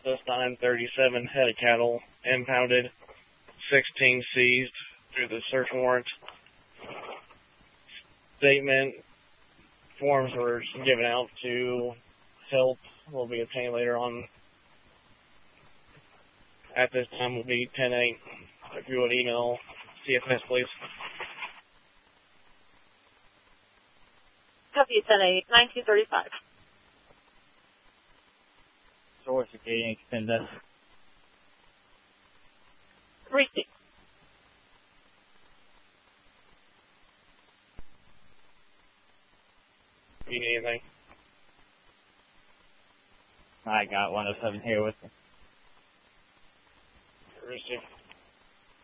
this time, 37 head of cattle impounded, 16 seized through the search warrant. Statement forms were given out to help will be obtained later on. At this time will be 10-8. If you would email CFS, please. Copy 10-8, 1935. Source of getting extended. Receipt. You need anything? I got 107 here with me. Receipt.